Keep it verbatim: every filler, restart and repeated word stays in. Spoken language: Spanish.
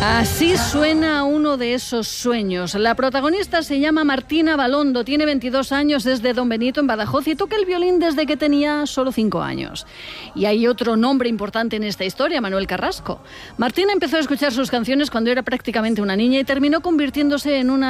Así suena uno de esos sueños. La protagonista se llama Martina Balondo, tiene veintidós años, es de Don Benito, en Badajoz, y toca el violín desde que tenía solo cinco años. Y hay otro nombre importante en esta historia, Manuel Carrasco. Martina empezó a escuchar sus canciones cuando era prácticamente una niña y terminó convirtiéndose en una